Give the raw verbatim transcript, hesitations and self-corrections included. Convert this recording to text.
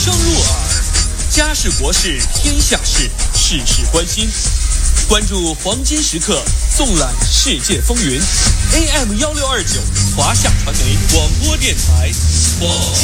声入耳，家事国事天下事，事事关心。关注黄金时刻，纵览世界风云。A M 一六二九，华夏传媒广播电台。黄金